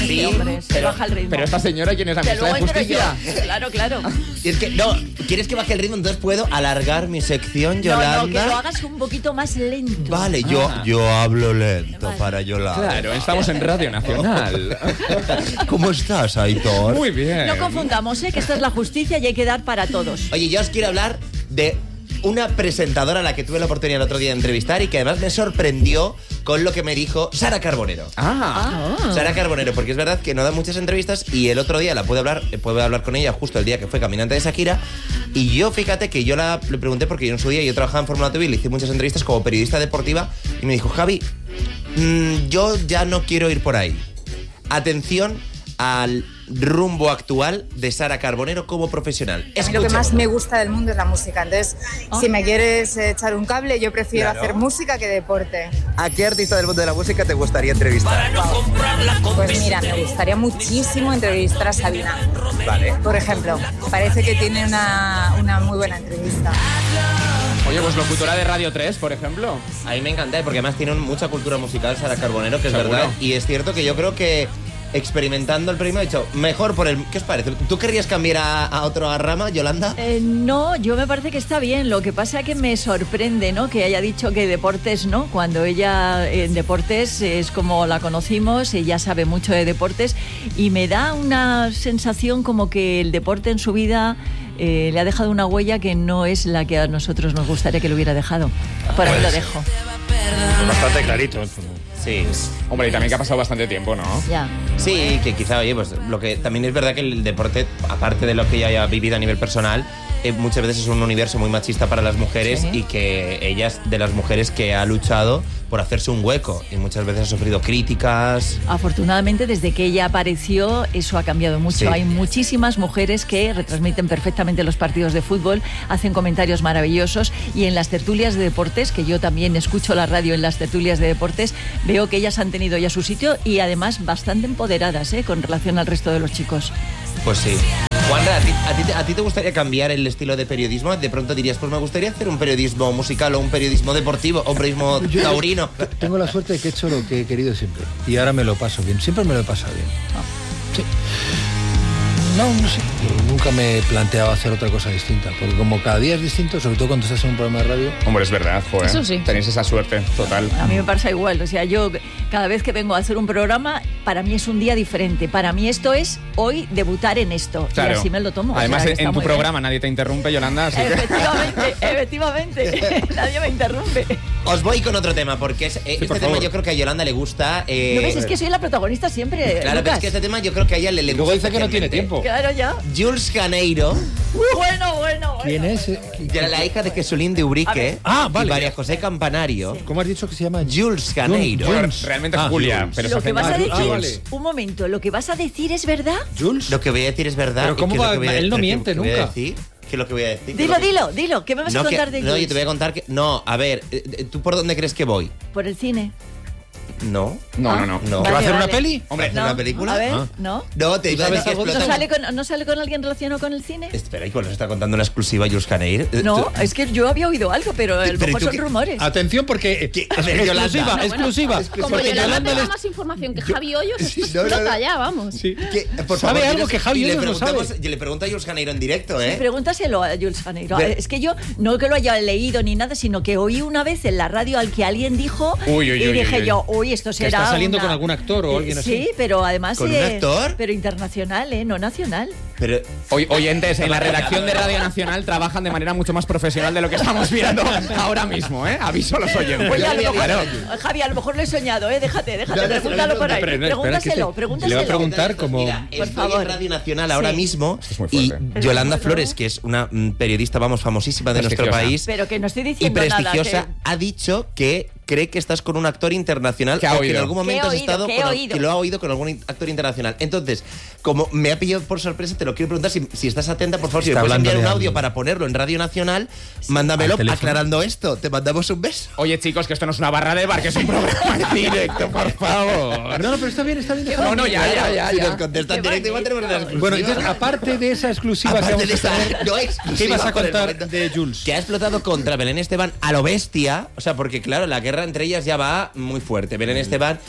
Sí, hombre, se baja el ritmo. Pero esta señora, ¿quién es la ministra de Justicia? Claro. Y es que, no, ¿quieres que baje el ritmo? Entonces puedo alargar mi sección, Yolanda. No, que lo hagas un poquito más lento. Vale, yo hablo lento para Yolanda. Claro, estamos en Radio Nacional. ¿Cómo estás, Aitor? Muy bien. No confundamos, que esta es la justicia y hay que dar para todos. Oye, yo os quiero hablar de una presentadora a la que tuve la oportunidad el otro día de entrevistar y que además me sorprendió con lo que me dijo Sara Carbonero. Sara Carbonero, porque es verdad que no da muchas entrevistas y el otro día pude hablar con ella justo el día que fue caminante de Shakira y yo, fíjate que yo le pregunté porque yo en su día yo trabajaba en Fórmula TV y le hice muchas entrevistas como periodista deportiva y me dijo, Javi, yo ya no quiero ir por ahí. Atención al rumbo actual de Sara Carbonero como profesional. A mí lo que más me gusta del mundo es la música. Entonces, si me quieres echar un cable, yo prefiero hacer música que deporte. ¿A qué artista del mundo de la música te gustaría entrevistar? Pues mira, me gustaría muchísimo entrevistar a Sabina. Vale. Por ejemplo, parece que tiene una muy buena entrevista. Oye, pues locutora de Radio 3, por ejemplo. A mí me encanta, porque además tiene mucha cultura musical Sara Carbonero, que es ¿Seguro? verdad. Y es cierto que yo creo que experimentando el premio he dicho, mejor por el... ¿Qué os parece? ¿Tú querrías cambiar a otra rama, Yolanda? No, yo me parece que está bien. Lo que pasa es que me sorprende, ¿no?, que haya dicho que deportes no, cuando ella en deportes es como la conocimos, ella sabe mucho de deportes y me da una sensación como que el deporte en su vida le ha dejado una huella que no es la que a nosotros nos gustaría que lo hubiera dejado. Por ahí lo dejo. Bastante clarito. Sí. Hombre, y también que ha pasado bastante tiempo, ¿no? Ya. Sí, que quizá, oye, pues lo que también es verdad que el deporte, aparte de lo que ella haya vivido a nivel personal, muchas veces es un universo muy machista para las mujeres y que ella es de las mujeres que ha luchado por hacerse un hueco y muchas veces ha sufrido críticas. Afortunadamente, desde que ella apareció, eso ha cambiado mucho. Sí. Hay muchísimas mujeres que retransmiten perfectamente los partidos de fútbol, hacen comentarios maravillosos y en las tertulias de deportes, que yo también escucho la radio en las tertulias de deportes, veo que ellas han tenido ya su sitio y además bastante empoderadas con relación al resto de los chicos. Pues sí. Juanra, ¿a ti te gustaría cambiar el estilo de periodismo? De pronto dirías, pues me gustaría hacer un periodismo musical o un periodismo deportivo o un periodismo taurino. Tengo la suerte de que he hecho lo que he querido siempre. Y ahora me lo paso bien. Siempre me lo he pasado bien. Sí. No sé. Nunca me he planteado hacer otra cosa distinta. Porque como cada día es distinto, sobre todo cuando estás en un programa de radio. Hombre, es verdad, joder. Eso sí. Tenéis esa suerte, total. A mí me pasa igual, o sea, yo cada vez que vengo a hacer un programa, para mí es un día diferente. Para mí esto es hoy debutar en esto. Claro. Y así me lo tomo. Además, o sea, que en está tu muy programa nadie te interrumpe, Yolanda. Así que... Efectivamente. Nadie me interrumpe. Os voy con otro tema, porque este tema favor. yo creo que a Yolanda le gusta. ¿No ves? Es que soy la protagonista siempre, Claro, pero Lucas. es que este tema yo creo que a ella le gusta. Luego dice que no tiene especialmente. tiempo. Claro, ya. Jules Janeiro, Bueno. ¿Quién es? que era la hija de Jesulín de Ubrique vale. y María José Campanario. ¿Cómo has dicho que se llama? Jules Janeiro. Jules. Realmente es Julia, Jules. pero Lo que vas a decir, vale. un momento, lo que vas a decir es verdad. ¿Jules? Lo que voy a decir es verdad. Pero ¿y ¿cómo qué es lo va? que voy a- Él no pero miente ¿qué voy a nunca. decir? ¿Qué es lo que voy a decir? Dilo, ¿qué me vas a No, contar de no, Jules? yo te voy a contar que... No, a ver, ¿tú por dónde crees que voy? Por el cine. No. No. No. ¿Que va a hacer una peli? Hombre, ¿hacer No, una película? A ver, Ah. no. No, te iba a ¿Tú decir que sabes algo de explota... ¿No sale con alguien relacionado con el cine? Espera, ¿y cuál nos está contando una exclusiva Jules Janeiro? No, es que yo había oído algo, pero a lo Pero mejor ¿tú son qué? rumores. Atención porque... A ver, Yolanda. exclusiva. Como Porque Yolanda Yolanda tenga les- más información que Javi Hoyos, esto no, no, explota no. ya, vamos. Sí. Por ¿Sabe favor, algo que Javi y le Hoyos no sabe? preguntamos- Yo le pregunto a Jules Janeiro en directo, ¿eh? Pregúntaselo a Jules Janeiro. Pero- Es que yo no que lo haya leído ni nada, sino que oí una vez en la radio al que alguien dijo Uy, y dije yo, esto Que será está saliendo una- con algún actor o alguien así. Sí, pero además ¿Con un actor? pero internacional, no nacional. Pero... Oyentes, en la redacción de Radio Nacional trabajan de manera mucho más profesional de lo que estamos viendo ahora mismo, ¿eh? Aviso a los oyentes. Oye, a lo mejor, Claro. Javi, a lo mejor lo he soñado, déjate, No, no, pregúntalo por ahí. Pero, espera, Pregúntaselo, Le va a preguntar como... Mira, Por estoy favor. en Radio Nacional ahora Sí. mismo Esto es muy y fuerte. Yolanda Pero- Flores, que es una periodista, vamos, famosísima de nuestro Prestigiosa. país Pero que no estoy y diciendo nada. prestigiosa, que- ha dicho que cree que estás con un actor internacional Que ha o que oído. en algún momento has Que he oído, estado que he con, oído. que lo ha oído con algún actor internacional. Entonces, como me ha pillado por sorpresa, te lo quiero preguntar si estás atenta, por favor, si me Está puedes hablando enviar un de audio alguien. para ponerlo en Radio Nacional, mándamelo Al teléfono. aclarando esto. Te mandamos un beso. Oye, chicos, que esto no es una barra de bar, que es un programa en directo, por favor. No, pero está bien. No, ya. Si nos contesta en Qué directo, igual tenemos una bonito. exclusiva. Bueno, entonces, aparte de esa exclusiva Aparte que de vamos a esa tener, no exclusiva ¿qué ibas a por el contar momento, de Jules? que ha explotado contra Belén Esteban a lo bestia, o sea, porque claro, la guerra guerra entre ellas ya va muy fuerte. Belén Esteban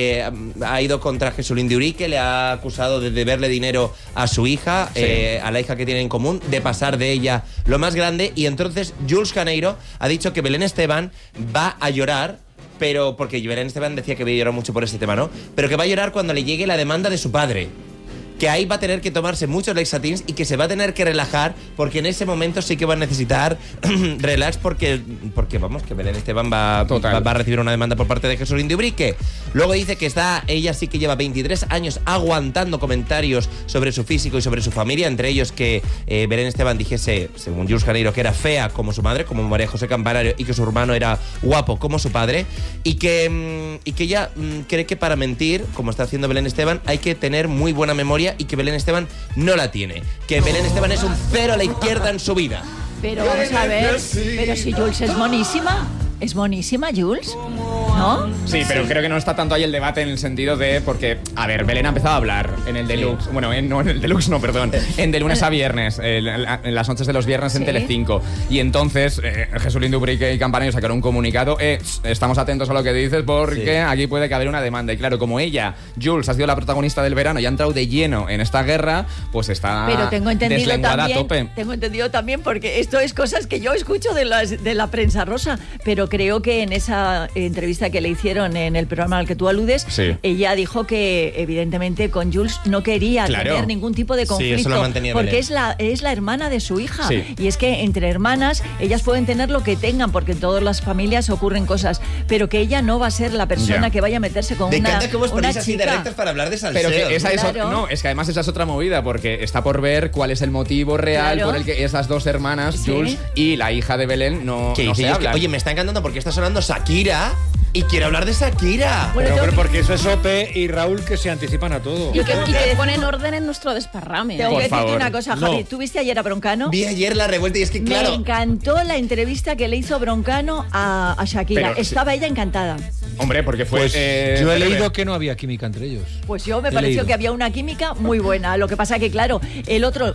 ha ido contra Jesulín de Urique, le ha acusado de deberle dinero a su hija, a la hija que tienen en común, de pasar de ella lo más grande, y entonces Jules Caneiro ha dicho que Belén Esteban va a llorar, pero porque Belén Esteban decía que había llorado mucho por este tema, ¿no? Pero que va a llorar cuando le llegue la demanda de su padre. Que ahí va a tener que tomarse muchos Lexatins y que se va a tener que relajar, porque en ese momento sí que va a necesitar relax, porque vamos, que Belén Esteban va a recibir una demanda por parte de Jesulín de Ubrique. Luego dice que ella sí que lleva 23 años aguantando comentarios sobre su físico y sobre su familia, entre ellos que Belén Esteban dijese, según Jules Caneiro, que era fea como su madre, como María José Campanario, y que su hermano era guapo como su padre, y que ella cree que para mentir, como está haciendo Belén Esteban, hay que tener muy buena memoria, y que Belén Esteban no la tiene. Que Belén Esteban es un cero a la izquierda en su vida. Pero vamos a ver, pero si Jules es monísima. ¿Es monísima, Jules? ¿No? Sí, pero creo que no está tanto ahí el debate en el sentido de... Porque, a ver, Belén ha empezado a hablar en el Deluxe. Sí. Bueno, no en el Deluxe, no, perdón. En de lunes a viernes, en las noches de los viernes en Telecinco. Y entonces, Jesulín de Ubrique y Campanario sacaron un comunicado. Estamos atentos a lo que dices porque aquí puede que haber una demanda. Y claro, como ella, Jules, ha sido la protagonista del verano y ha entrado de lleno en esta guerra, pues está deslengüada a tope. Tengo entendido también, porque esto es cosas que yo escucho de la prensa rosa, pero creo que en esa entrevista que le hicieron en el programa al que tú aludes, ella dijo que evidentemente con Jules no quería tener ningún tipo de conflicto, eso lo mantenía porque es la hermana de su hija, y es que entre hermanas ellas pueden tener lo que tengan, porque en todas las familias ocurren cosas, pero que ella no va a ser la persona que vaya a meterse con una chica. Así de rectas para hablar de salseo. Pero que esa es que además esa es otra movida, porque está por ver cuál es el motivo real por el que esas dos hermanas, Jules y la hija de Belén, no se hablan. Oye, me está encantando porque está sonando Shakira y quiero hablar de Shakira. Bueno, pero porque eso es Ope y Raúl, que se anticipan a todo. Y que ponen orden en nuestro desparrame. Tengo que decirte una cosa, Javi. ¿Tú viste ayer a Broncano? Vi ayer la revuelta y es que, claro... Me encantó la entrevista que le hizo Broncano a Shakira. Estaba ella encantada. Hombre, porque fue... Pues yo he leído que no había química entre ellos. Pues yo me pareció que había una química muy buena. Lo que pasa que, claro, el otro